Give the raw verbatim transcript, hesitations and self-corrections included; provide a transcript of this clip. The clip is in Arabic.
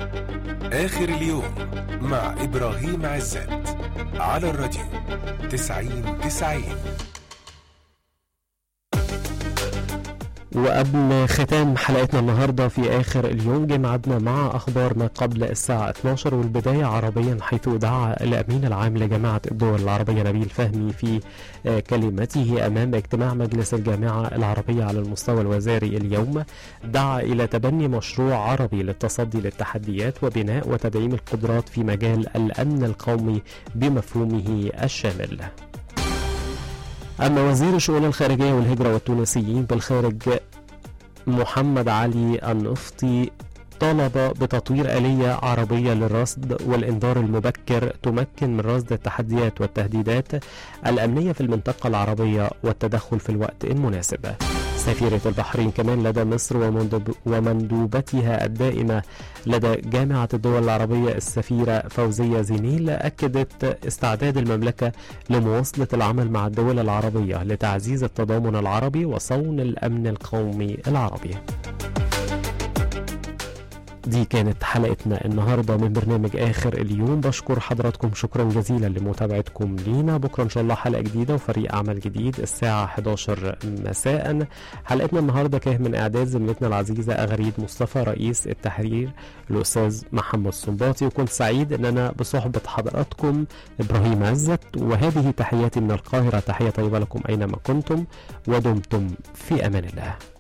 آخر اليوم مع إبراهيم عزت على الراديو تسعين تسعين. وقبل ختام حلقتنا النهاردة في آخر اليوم جه ميعادنا مع أخبار ما قبل الساعة اتناشر، والبداية عربيا، حيث دعا الأمين العام لجامعة الدول العربية نبيل فهمي في كلمته أمام اجتماع مجلس الجامعة العربية على المستوى الوزاري اليوم، دعا إلى تبني مشروع عربي للتصدي للتحديات وبناء وتدعيم القدرات في مجال الأمن القومي بمفهومه الشامل. أما وزير الشؤون الخارجية والهجرة والتونسيين بالخارج محمد علي النفطي طالب بتطوير آلية عربية للرصد والإنذار المبكر تمكن من رصد التحديات والتهديدات الأمنية في المنطقة العربية والتدخل في الوقت المناسب. سفيرة البحرين كمان لدى مصر ومندوبتها الدائمة لدى جامعة الدول العربية السفيرة فوزية زينيل أكدت استعداد المملكة لمواصلة العمل مع الدول العربية لتعزيز التضامن العربي وصون الأمن القومي العربي. دي كانت حلقتنا النهاردة من برنامج آخر اليوم. بشكر حضراتكم شكرا جزيلا لمتابعتكم لينا. بكرة إن شاء الله حلقة جديدة وفريق عمل جديد الساعة حداشر مساء. حلقتنا النهاردة كان من إعداد زميلتنا العزيزة أغريد مصطفى، رئيس التحرير الأستاذ محمد صنباطي، وكنت سعيد أن أنا بصحبة حضراتكم إبراهيم عزت. وهذه تحياتي من القاهرة، تحية طيبة لكم أينما كنتم ودمتم في أمان الله.